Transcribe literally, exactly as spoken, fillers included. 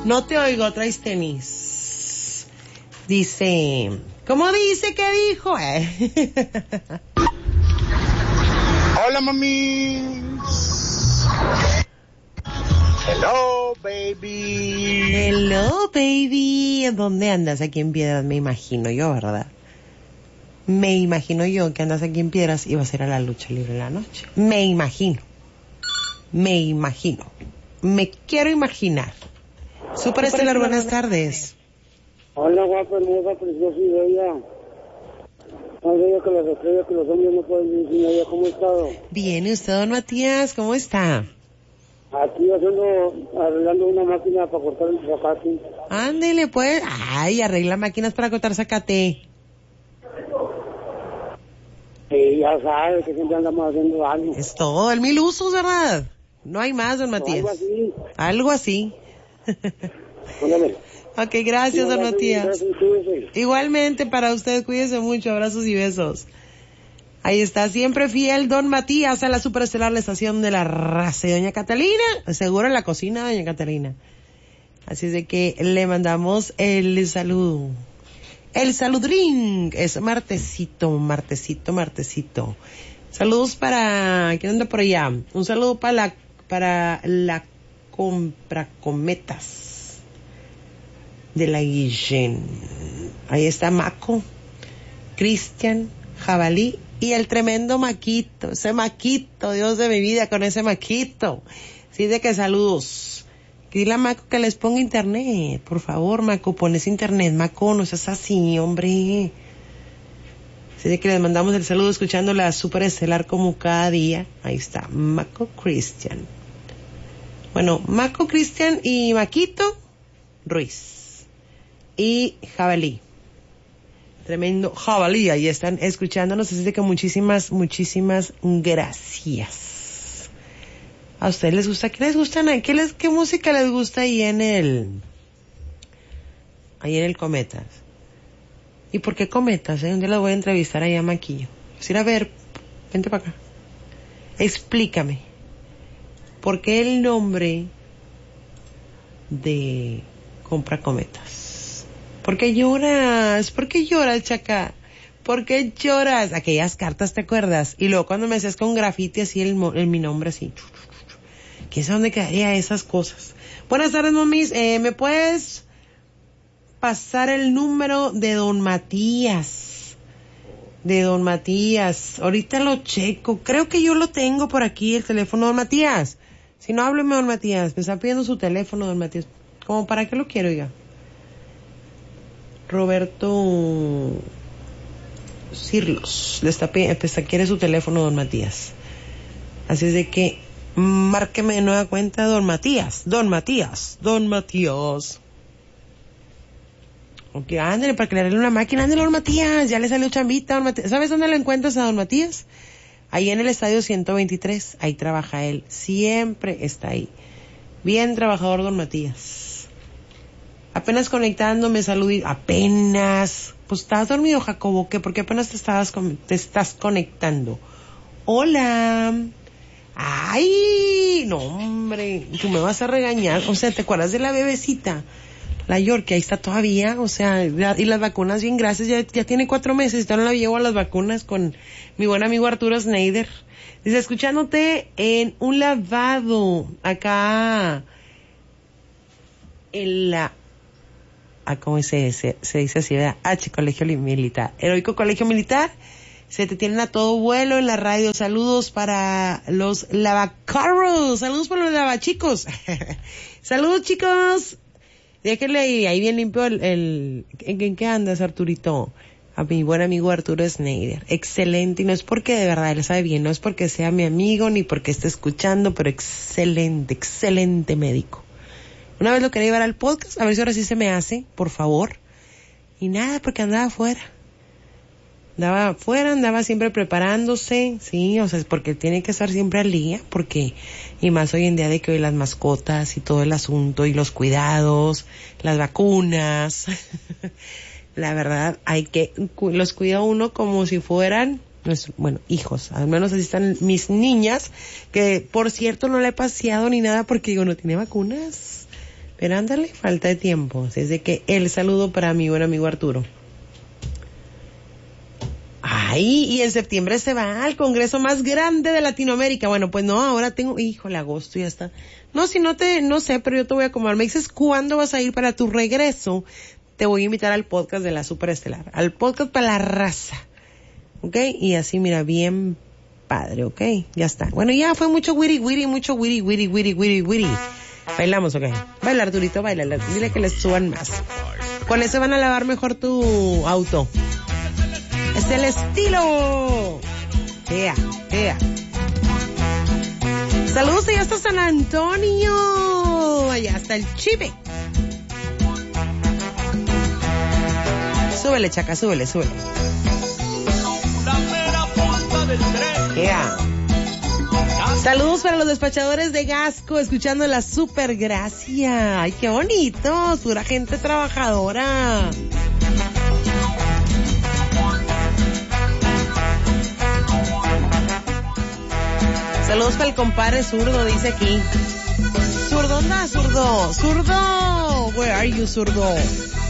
No te oigo, traes tenis. Dice, ¿cómo dice que dijo? Eh. Hola, mami. Hello, baby. Hello, baby. ¿Dónde andas? Aquí en Piedras, me imagino yo, ¿verdad? Me imagino yo que andas aquí en Piedras y vas a ir a la lucha libre en la noche. Me imagino. Me imagino. Me quiero imaginar. Super Estelar, buenas tardes. Hola, guapa, hermosa, preciosa y bella. Más bella que las estrellas que los hombres no pueden decir. Ella, ¿cómo ha estado? Bien, ¿y usted, don Matías? ¿Cómo está? Aquí haciendo, arreglando una máquina para cortar el zacate. Ándele, pues. Ay, arregla máquinas para cortar zacate. Sí, ya sabe que siempre andamos haciendo algo. Es todo, el mil usos, ¿verdad? No hay más, don Matías. Algo así. Algo así. Póngale. Ok, gracias, don Matías. Gracias, cuídese. Igualmente para usted, cuídese mucho, abrazos y besos. Ahí está, siempre fiel don Matías a la Superestelar, la estación de la raza. Y doña Catalina, seguro en la cocina, doña Catalina. Así es de que le mandamos el saludo. El saludrín, es martesito, martesito, martesito. Saludos para, ¿quién anda por allá? Un saludo para la, para la compra cometas de la Guillén. Ahí está Maco, Cristian, Jabalí y el tremendo Maquito, ese Maquito, Dios de mi vida con ese Maquito. Sí, de que saludos. Dile a Maco que les ponga internet, por favor, Maco, pones internet, Maco, no seas así, hombre. Así de que les mandamos el saludo escuchando la Super Estelar como cada día. Ahí está, Maco Cristian. Bueno, Maco Cristian y Maquito Ruiz. Y Jabalí. Tremendo Jabalí, ahí están escuchándonos, así de que muchísimas, muchísimas gracias. ¿A ustedes les gusta? ¿Qué les gustan? ¿Qué, les, qué música les gusta ahí en el, ahí en el Cometas? ¿Y por qué Cometas? Eh? Un día la voy a entrevistar allá a Maquillo. Decir, a ver, vente para acá. Explícame. ¿Por qué el nombre de Compra Cometas? ¿Por qué lloras? ¿Por qué lloras, Chaca? ¿Por qué lloras? Aquellas cartas, ¿te acuerdas? Y luego cuando me hacías con grafiti así el, el mi nombre así. ¿Quién sabe dónde quedaría esas cosas? Buenas tardes, mamis. Eh, ¿Me puedes pasar el número de don Matías? De don Matías. Ahorita lo checo. Creo que yo lo tengo por aquí, el teléfono, don Matías. Si no, hábleme, don Matías. Me está pidiendo su teléfono, don Matías. ¿Cómo para qué lo quiero, oiga? Roberto Cirlos. Le está pidiendo, pues, quiere su teléfono, don Matías. Así es de que márqueme de nueva cuenta, don Matías. Don Matías. Don Matías. Ok, ándale, para que le arregle una máquina. Ándale, don Matías. Ya le salió chambita, don Matías. ¿Sabes dónde lo encuentras a don Matías? Ahí en el estadio ciento veintitrés. Ahí trabaja él. Siempre está ahí. Bien trabajador, don Matías. Apenas conectándome, saludí. Apenas. Pues estás dormido, Jacobo. ¿Qué? ¿Por qué apenas te estabas con... te estás conectando? Hola. Ay, no, hombre. Tú me vas a regañar. O sea, ¿te acuerdas de la bebecita? La York, que ahí está todavía. O sea, y las vacunas, bien, gracias. Ya, ya tiene cuatro meses. Ya no la llevo a las vacunas con mi buen amigo Arturo Schneider. Dice, escuchándote en un lavado acá en la... Ah, ¿cómo se, se, se dice así, verdad? H, Colegio Militar. Heroico Colegio Militar. Se te tienen a todo vuelo en la radio. Saludos para los lavacarros. Saludos para los lavachicos. Saludos, chicos. Déjenle ahí, ahí bien limpio el... el ¿en, ¿En qué andas, Arturito? A mi buen amigo Arturo Schneider. Excelente. Y no es porque de verdad él sabe bien. No es porque sea mi amigo ni porque esté escuchando. Pero excelente, excelente médico. Una vez lo quería llevar al podcast, a ver si ahora sí se me hace, por favor. Y nada, porque andaba afuera. Andaba afuera, andaba siempre preparándose, sí, o sea, es porque tiene que estar siempre al día, porque, y más hoy en día de que hoy las mascotas y todo el asunto, y los cuidados, las vacunas. La verdad, hay que, los cuida uno como si fueran, bueno, hijos, al menos así están mis niñas, que por cierto no la he paseado ni nada porque digo, no tiene vacunas. Pero ándale, falta de tiempo. Así es de que el saludo para mi buen amigo Arturo. Ay, y en septiembre se va al congreso más grande de Latinoamérica. Bueno, pues no, ahora tengo, híjole, agosto ya está. No, si no te, no sé, pero yo te voy a acomodar. Me dices cuándo vas a ir para tu regreso. Te voy a invitar al podcast de la Superestelar, al podcast para la raza. ¿Ok? Y así, mira, bien padre, ¿ok? Ya está. Bueno, ya fue mucho wiri wiri, mucho wiri wiri wiri wiri wiri. Bailamos, ¿ok? Baila, Arturito, baila. Dile que les suban más. Con ese van a lavar mejor tu auto. Es el estilo. Ea, ea. Saludos allá hasta San Antonio. Allá hasta el Chive. Súbele, Chaca, súbele, súbele. Ea. Saludos para los despachadores de Gasco, escuchando la Super Gracia. Ay, qué bonito, pura gente trabajadora. Saludos para el compadre zurdo, dice aquí. Zurdo, anda, zurdo, zurdo. Where are you, zurdo?